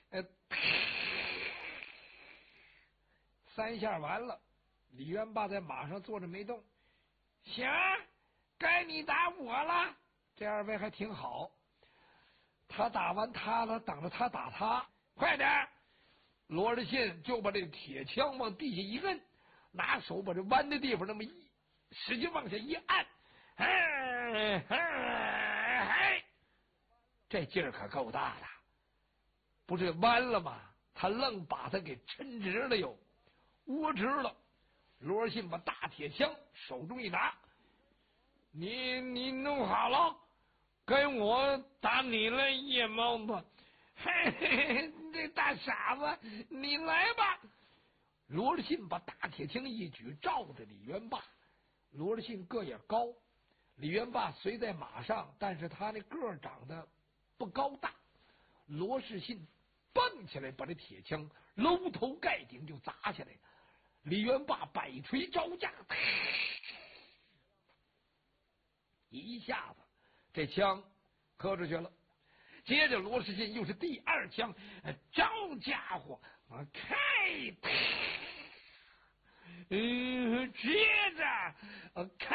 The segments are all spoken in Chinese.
3下完了，李元霸在马上坐着没动。行，该你打我了。这2位还挺好，他打完他了，等着他打他，快点！罗士信就把这铁枪往地下一摁，拿手把这弯的地方那么使劲往下一按，这劲儿可够大的，不是弯了吗？他愣把他给抻直了又窝直了。罗士信把大铁枪手中一拿，你弄好了，该我打你了，夜猫子。嘿嘿，这大傻子，你来吧！罗士信把大铁枪一举，照着李元霸。罗士信个也高，李元霸虽在马上，但是他那个儿长得不高大。罗士信蹦起来，把这铁枪搂头盖顶就砸下来。李元霸摆锤招架，一下子这枪磕出去了。接着罗士信又是第2枪，招家伙，开！接着开！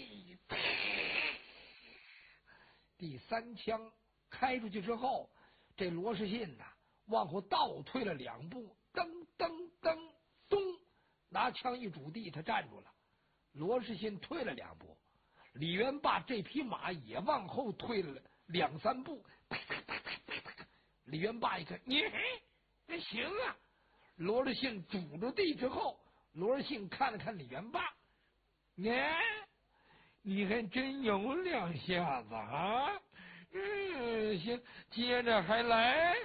第3枪开出去之后，这罗士信呐往后倒退了2步，噔噔噔咚，拿枪一拄地，他站住了。罗士信退了2步，李元霸这匹马也往后退了2、3步。李元霸一看，那行啊！罗士信拄着地之后，罗士信看了看李元霸，你还真有2下子啊！行，接着还来，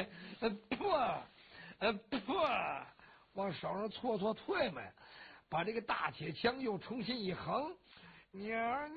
往手上搓退们，把这个大铁枪又重新一横，鸟，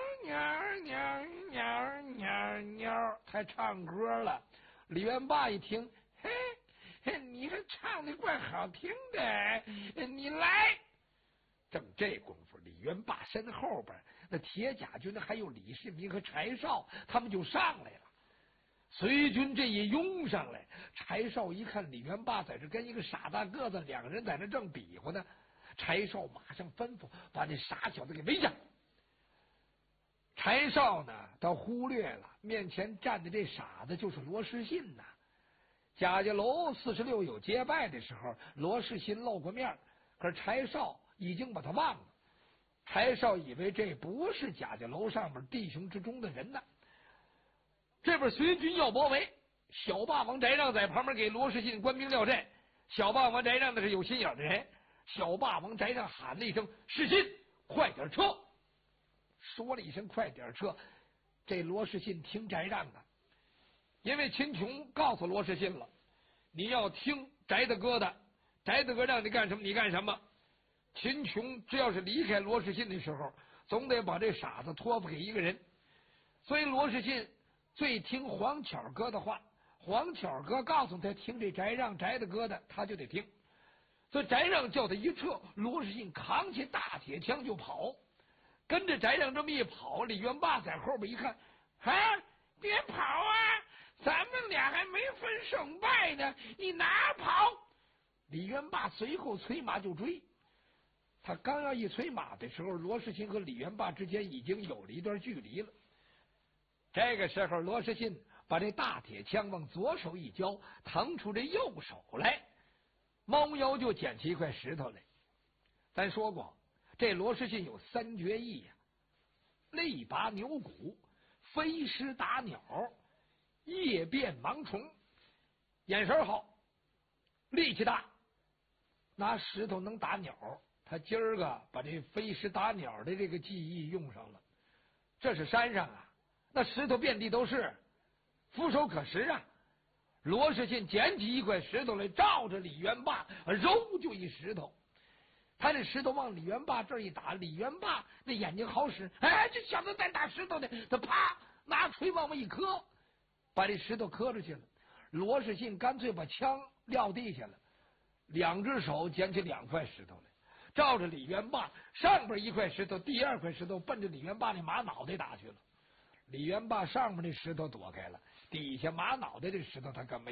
还唱歌了。李元霸一听，嘿，你还唱的怪好听的，你来。正这功夫，李元霸身后边那铁甲军还有李世民和柴少，他们就上来了。随军这一拥上来，柴少一看李元霸在这跟一个傻大个子2个人在那正比划呢，柴少马上吩咐把这傻小子给围上。柴少呢，他忽略了面前站的这傻子就是罗士信呐。贾家楼46有结拜的时候，罗士信露过面，可是柴少已经把他忘了。柴少以为这不是贾家楼上面弟兄之中的人呢。这边随军要包围，小霸王翟让在旁边给罗士信官兵撂阵。小霸王翟让那是有心眼的人，小霸王翟让喊了一声：“士信，快点撤！”说了一声快点撤，这罗士信听翟让的，因为秦琼告诉罗士信了，你要听翟大哥的，翟大哥让你干什么你干什么。秦琼只要是离开罗士信的时候，总得把这傻子托付给一个人，所以罗士信最听黄巧哥的话，黄巧哥告诉他听这翟让翟大哥的，他就得听。所以翟让叫他一撤，罗士信扛起大铁枪就跑。跟着翟让这么一跑，李元霸在后边一看，别跑啊，咱们俩还没分胜败呢，你哪跑？李元霸随后催马就追。他刚要一催马的时候，罗士信和李元霸之间已经有了一段距离了。这个时候，罗士信把这大铁枪往左手一交，腾出这右手来，猫腰就捡起一块石头来。咱说过，这罗士信有3绝艺呀：力拔牛骨、飞狮打鸟、夜变盲虫。眼神好，力气大，拿石头能打鸟。他今儿个把这飞狮打鸟的这个技艺用上了。这是山上啊，那石头遍地都是，俯手可食啊。罗士信捡起一块石头来，照着李元霸揉就一石头。他这石头往李元霸这儿一打，李元霸那眼睛好使，这小子在打石头呢，他啪拿锤往外一磕，把这石头磕出去了。罗士信干脆把枪撂地下了，2只手捡起2块石头来，照着李元霸上边一块石头，第2块石头奔着李元霸那马脑袋打去了。李元霸上面那石头躲开了，底下马脑袋这石头他可没